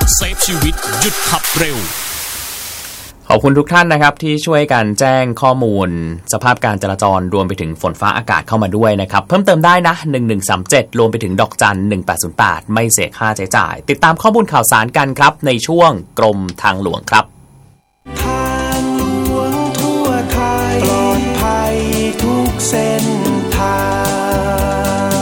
เซฟชีวิตหยุดขับเร็วขอบคุณทุกท่านนะครับที่ช่วยกันแจ้งข้อมูลสภาพการจราจรรวมไปถึงฝนฟ้าอากาศเข้ามาด้วยนะครับเพิ่มเติมได้นะ1137รวมไปถึงดอกจัน1808ไม่เสียค่าใช้จ่ายติดตามข้อมูลข่าวสารกันครับในช่วงกรมทางหลวงครับทางหลวงทั่วไทยปลอดภัยทุกเส้นทาง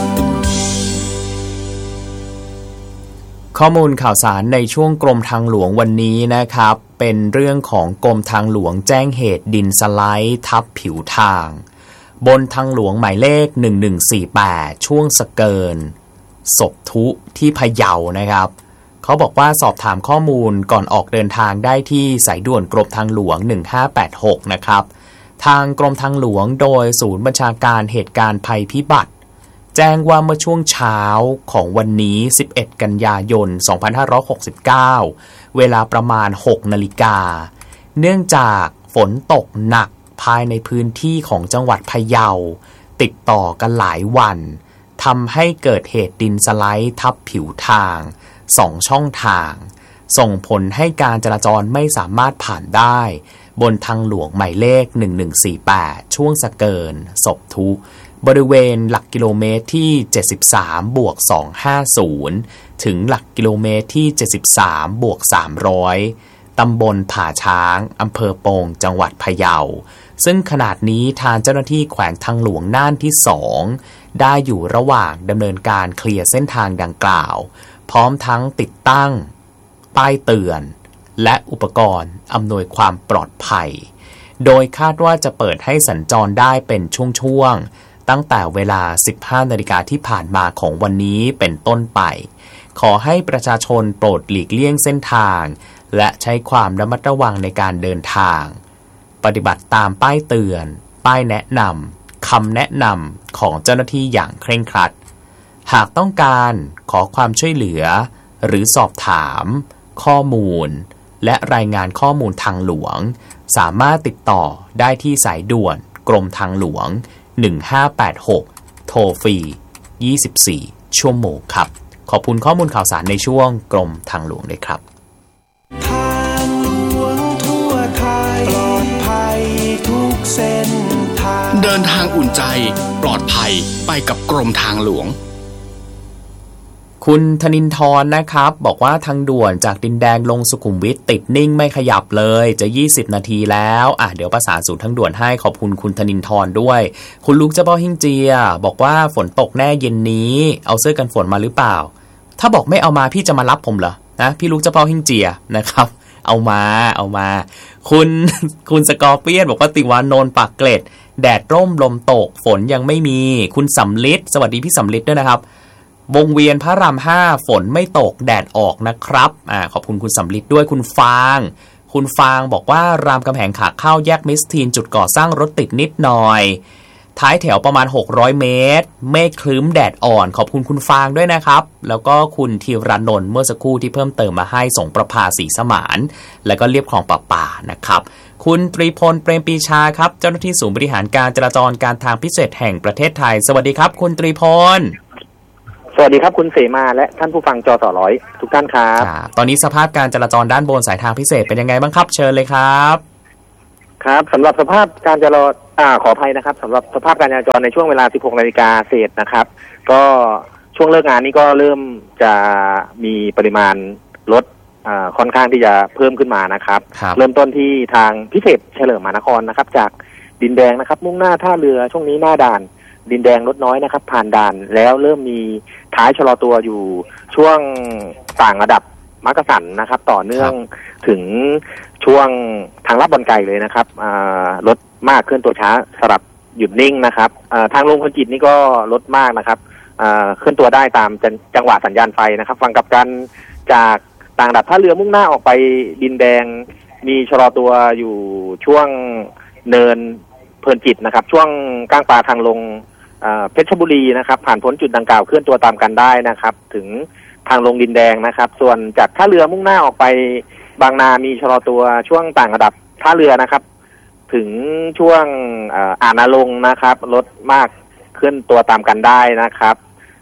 ข้อมูลข่าวสารในช่วงกรมทางหลวงวันนี้นะครับเป็นเรื่องของกรมทางหลวงแจ้งเหตุดินสไลด์ทับผิวทางบนทางหลวงหมายเลข1148ช่วงสเกินศพทุที่พะเยานะครับเขาบอกว่าสอบถามข้อมูลก่อนออกเดินทางได้ที่สายด่วนกรมทางหลวง1586นะครับทางกรมทางหลวงโดยศูนย์บัญชาการเหตุการณ์ภัยพิบัติแจ้งว่าเมื่อช่วงเช้าของวันนี้11กันยายน2569เวลาประมาณ 6 นาฬิกาเนื่องจากฝนตกหนักภายในพื้นที่ของจังหวัดพะเยาติดต่อกันหลายวันทำให้เกิดเหตุดินสไลด์ทับผิวทาง2ช่องทางส่งผลให้การจราจรไม่สามารถผ่านได้บนทางหลวงหมายเลข1148ช่วงสเกินศพทุบริเวณหลักกิโลเมตรที่73+250ถึงหลักกิโลเมตรที่73+300ตำบลผาช้างอำเภอโป่งจังหวัดพะเยาซึ่งขณะนี้ทางเจ้าหน้าที่แขวงทางหลวงน่านที่2ได้อยู่ระหว่างดำเนินการเคลียร์เส้นทางดังกล่าวพร้อมทั้งติดตั้งป้ายเตือนและอุปกรณ์อำนวยความปลอดภัยโดยคาดว่าจะเปิดให้สัญจรได้เป็นช่วงๆตั้งแต่เวลา 15 นาฬิกาที่ผ่านมาของวันนี้เป็นต้นไปขอให้ประชาชนโปรดหลีกเลี่ยงเส้นทางและใช้ความระมัดระวังในการเดินทางปฏิบัติตามป้ายเตือนป้ายแนะนำคำแนะนำของเจ้าหน้าที่อย่างเคร่งครัดหากต้องการขอความช่วยเหลือหรือสอบถามข้อมูลและรายงานข้อมูลทางหลวงสามารถติดต่อได้ที่สายด่วนกรมทางหลวง1586โทรฟรี24ชั่วโมงครับขอบคุณข้อมูลข่าวสารในช่วงกรมทางหลวงด้วยครับทางหลวงทั่วไทยปลอดภัยทุกเส้นทางเดินทางอุ่นใจปลอดภัยไปกับกรมทางหลวงคุณธนินทรนะครับบอกว่าทางด่วนจากดินแดงลงสุขุมวิทติดนิ่งไม่ขยับเลยจะ20นาทีแล้วเดี๋ยวประสานศูนย์ทางด่วนให้ขอบคุณคุณธนินทรด้วยคุณลูกเจ้าพ่อหิ้งเจียบอกว่าฝนตกแน่เย็นนี้เอาเสื้อกันฝนมาหรือเปล่าถ้าบอกไม่เอามาพี่จะมารับผมเหรอนะพี่ลูกเจ้าพ่อหิ้งเจียนะครับเอามาคุณสกอร์เปียนบอกว่าติวานนท์ปากเกร็ดแดดร่มลมตกฝนยังไม่มีคุณสำลิดสวัสดีพี่สำลิดด้วยนะครับวงเวียนพระราม5ฝนไม่ตกแดดออกนะครับขอบคุณคุณสำลิดด้วยคุณฟางบอกว่ารามคำแหงขาเข้าแยกมิสทีนจุดก่อสร้างรถติดนิดหน่อยท้ายแถวประมาณ600เมตรเมฆครึ้มแดดอ่อนขอบคุณคุณฟางด้วยนะครับแล้วก็คุณธีรนนท์เมื่อสักครู่ที่เพิ่มเติมมาให้สงประภาศรีสมานแล้วก็เรียบคลองป่านะครับคุณตรีพลเปรมปีชาครับเจ้าหน้าที่ศูนย์บริหารการจราจรการทางพิเศษแห่งประเทศไทยสวัสดีครับคุณตรีพลสวัสดีครับคุณเสมาและท่านผู้ฟังจส.100ทุกท่านครับตอนนี้สภาพการจราจรด้านบนสายทางพิเศษเป็นยังไงบ้างครับเชิญเลยครับครับสำหรับสภาพการจราจรขออภัยนะครับสำหรับสภาพการจราจรในช่วงเวลา 16 นาฬิกาเศษนะครับก็ช่วงเลิกงานนี้ก็เริ่มจะมีปริมาณรถค่อนข้างที่จะเพิ่มขึ้นมานะครับเริ่มต้นที่ทางพิเศษเฉลิมมหานครนะครับจากดินแดงนะครับมุ่งหน้าท่าเรือช่วงนี้หน้าด่านดินแดงรถน้อยนะครับผ่านด่านแล้วเริ่มมีท้ายชะลอตัวอยู่ช่วงต่างระดับมักกะสันนะครับต่อเนื่องถึงช่วงทางลับบอนไก่เลยนะครับรถมากเคลื่อนตัวช้าสลับหยุดนิ่งนะครับทางลงพลจิตนี่ก็รถมากนะครับเคลื่อนตัวได้ตามจังหวะสัญญาณไฟนะครับฟังกับกันจากต่างระดับท่าเรือมุ่งหน้าออกไปดินแดงมีชะลอตัวอยู่ช่วงเนินเพลินจิตนะครับช่วงกลางปลาทางลงเพชรบุรีนะครับผ่านพ้นจุดดังกล่าวเคลื่อนตัวตามกันได้นะครับถึงทางลงดินแดงนะครับส่วนจากท่าเรือมุ่งหน้าออกไปบางนามีชะลอตัวช่วงต่างระดับท่าเรือนะครับถึงช่วงอ่าวนางรองนะครับรถมากเคลื่อนตัวตามกันได้นะครับ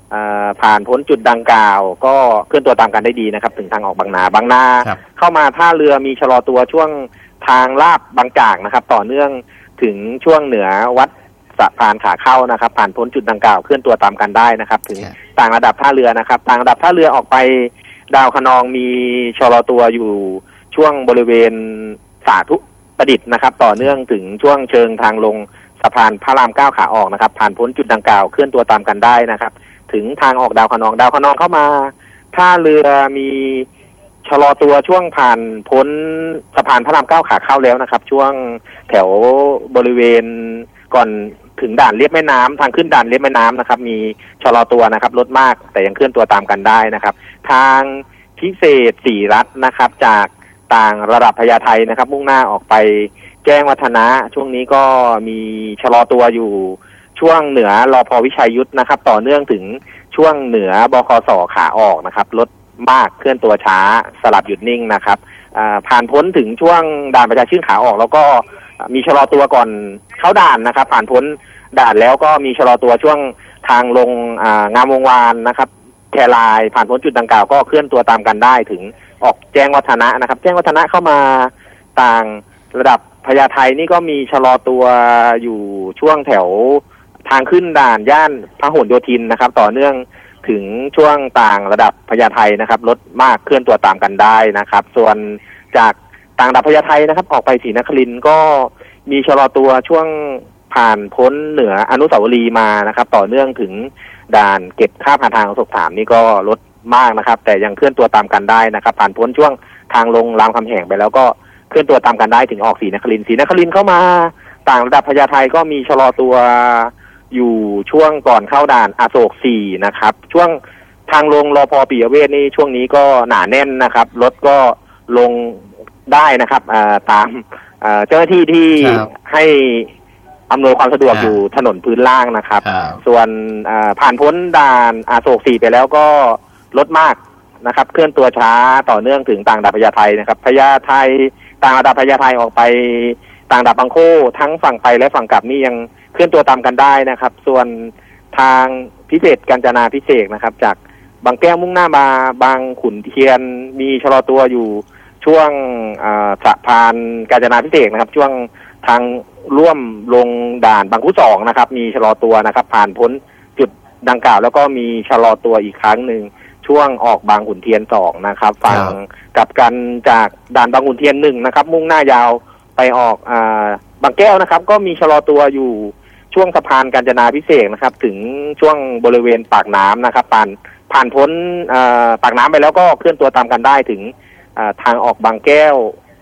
ผ่านพ้นจุดดังกล่าวก็เคลื่อนตัวตามกันได้ดีนะครับถึงทางออกบางนาเข้ามาท่าเรือมีชะลอตัวช่วงทางลาบบางจากนะครับต่อเนื่องถึงช่วงเหนือวัดสะพานขาเข้านะครับผ่านพ้นจุดดังกล่าวเคลื่อนตัวตามกันได้นะครับถึงต่างระดับท่าเรือนะครับต่างระดับท่าเรือออกไปดาวคะนองมีชะลอตัวอยู่ช่วงบริเวณสาธุประดิษฐ์นะครับต่อเนื่องถึงช่วงเชิงทางลงสะพานพระราม9ขาออกนะครับผ่านพ้นจุดดังกล่าวเคลื่อนตัวตามกันได้นะครับถึงทางออกดาวคะนองเข้ามาท่าเรือมีชะลอตัวช่วงผ่านพ้นสะพานพระราม9ขาเข้าแล้วนะครับช่วงแถวบริเวณก่อนถึงด่านเลียบแม่น้ำทางขึ้นด่านเลียบแม่น้ำนะครับมีชะลอตัวนะครับลดมากแต่ยังเคลื่อนตัวตามกันได้นะครับทางพิเศษ4รัฐนะครับจากต่างระดับพญาไทนะครับมุ่งหน้าออกไปแจ้งวัฒนะช่วงนี้ก็มีชะลอตัวอยู่ช่วงเหนือรพ.วิชัยยุทธนะครับต่อเนื่องถึงช่วงเหนือบขส.ขาออกนะครับลดมากเคลื่อนตัวช้าสลับหยุดนิ่งนะครับผ่านพ้นถึงช่วงด่านประชาชื่นขาออกแล้วก็มีชะลอตัวก่อนเข้าด่านนะครับผ่านพ้นด่านแล้วก็มีชะลอตัวช่วงทางลงงามวงวานนะครับแครายผ่านพ้นจุดดังกล่าวก็เคลื่อนตัวตามกันได้ถึงออกแจ้งวัฒนะนะครับแจ้งวัฒนะเข้ามาต่างระดับพญาไทนี่ก็มีชะลอตัวอยู่ช่วงแถวทางขึ้นด่านย่านพหลโยธินนะครับต่อเนื่องถึงช่วงต่างระดับพญาไทนะครับลดมากเคลื่อนตัวตามกันได้นะครับส่วนจากต่างระดับพญาไทนะครับออกไปศรีนครินทร์ก็มีชะลอตัวช่วงผ่านพ้นเหนืออนุสาวรีย์มานะครับต่อเนื่องถึงด่านเก็บค่าผ่านทางของศพนี่ก็ลดมากนะครับแต่ยังเคลื่อนตัวตามกันได้นะครับผ่านพ้นช่วงทางลงรามคำแหงไปแล้วก็เคลื่อนตัวตามกันได้ถึงออกศรีนครินทร์เข้ามาต่างระดับพญาไทก็มีชะลอตัวอยู่ช่วงก่อนเข้าด่านอโศก4นะครับช่วงทางลงรพ.ปิยเวชนี่ช่วงนี้ก็หนาแน่นนะครับรถก็ลงได้นะครับตามเจ้าหน้าที่ที่ให้อำนวยความสะดวกอยู่ถนนพื้นล่างนะครับส่วนผ่านพ้นด่านอโศก4ไปแล้วก็ลดมากนะครับเคลื่อนตัวช้าต่อเนื่องถึงต่างระดับพญาไทนะครับพญาไทต่างระดับพญาไทออกไปต่างระดับบางโคทั้งฝั่งไปและฝั่งกลับนี่ยังเคลื่อนตัวตามกันได้นะครับส่วนทางพิเศษกาญจนาพิเศษนะครับจากบางแก้วมุ่งหน้ามาบางขุนเทียนมีชะลอตัวอยู่ช่วงสะพานกาญจนาพิเศษนะครับช่วงทางร่วมลงด่านบางขุน2นะครับมีชะลอตัวนะครับผ่านพ้นจุดดังกล่าวแล้วก็มีชะลอตัวอีกครั้งหนึ่งช่วงออกบางขุนเทียน2นะครับฝั่งกับกันจากด่านบางขุนเทียน1นะครับมุ่งหน้ายาวไปออกบางแก้วนะครับก็มีชะลอตัวอยู่ช่วงสะพานกาญจนาพิเศษนะครับถึงช่วงบริเวณปากน้ำนะครับผ่านพ้นปากน้ำไปแล้วก็เคลื่อนตัวตามกันได้ถึงทางออกบางแก้ว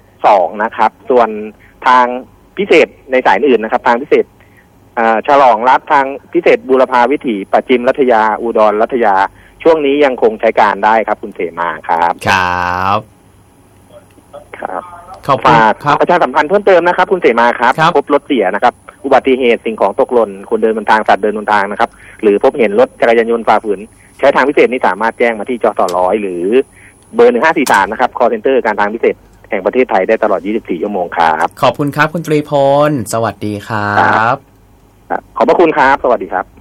2นะครับส่วนทางพิเศษในสายอื่นนะครับทางพิเศษฉลองรัฐทางพิเศษบูรพาวิถีปัจจิมรัฐยาอุดรรัฐยาช่วงนี้ยังคงใช้การได้ครับคุณเสมาครับครับขอบคุณครับประชาสัมพันธ์เพิ่มเติมนะครับคุณเสมาครับพบรถเสียนะครับอุบัติเหตุสิ่งของตกหล่นคนเดินบนทางสัตว์เดินบนทางนะครับหรือพบเห็นรถจักรยานยนต์ฝ่าฝืนใช้ทางพิเศษนี้สามารถแจ้งมาที่จส.100หรือเบอร์1543นะครับ call center การทางพิเศษแห่งประเทศไทยได้ตลอด24ชั่วโมงครับขอบคุณครับคุณตรีพลสวัสดีครับขอบพระคุณครับสวัสดีครับ